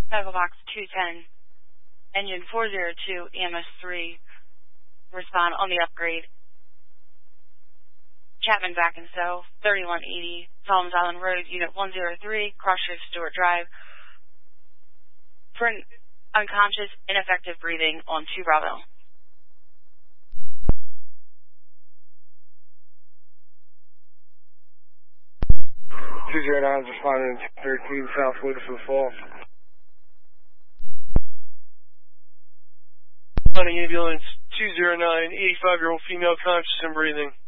Echo Box 210, Engine 402, EMS3, respond on the upgrade. Chapman back in cell, 3180, Solomons Island Road, Unit 103, Cross-Shift Stewart Drive, for an unconscious, ineffective breathing on 2 Bravo. 209 is responding to 13 South Witherspoon Falls. Running ambulance 209, 85-year-old female conscious and breathing.